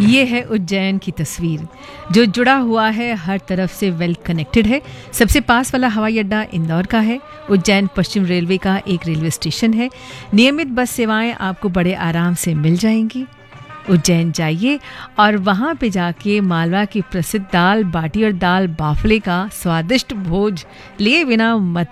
ये है उज्जैन की तस्वीर जो जुड़ा हुआ है, हर तरफ से वेल कनेक्टेड है। सबसे पास वाला हवाई अड्डा इंदौर का है। उज्जैन पश्चिम रेलवे का एक रेलवे स्टेशन है। नियमित बस सेवाएं आपको बड़े आराम से मिल जाएंगी। उज्जैन जाइए और वहाँ पे जाके मालवा की प्रसिद्ध दाल बाटी और दाल बाफले का स्वादिष्ट भोज लिए बिना मत